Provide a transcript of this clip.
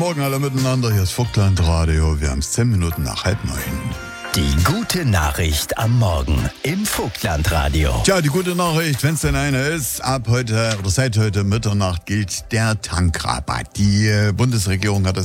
Morgen alle miteinander, hier ist Vogtland Radio. Wir haben es 10 Minuten nach 8:30. Die gute Nachricht am Morgen im Vogtland-Radio. Tja, die gute Nachricht, wenn es denn eine ist, ab heute oder seit heute Mitternacht gilt der Tankrabatt. Die Bundesregierung hat das